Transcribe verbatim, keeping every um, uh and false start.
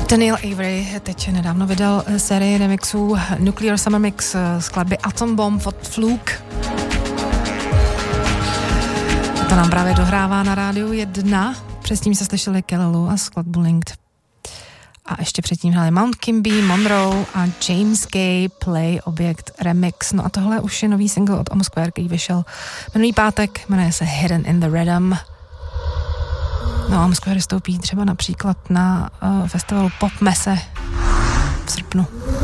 Daniel Avery teď nedávno vydal sérii remixů Nuclear Summer Mix skladby Atom Bomb od Fluke. To nám právě dohrává na rádiu jedna. Předtím se slyšeli Kelly a skladbu Linked. A ještě předtím hráli Mount Kimby, Monroe a James Gay Play Object Remix. No a tohle už je nový single od Omsquare, který vyšel minulý pátek, jmenuje se Hidden in the Rhythm. No a Omsquare vystoupí třeba například na uh, festivalu Pop Messe v srpnu.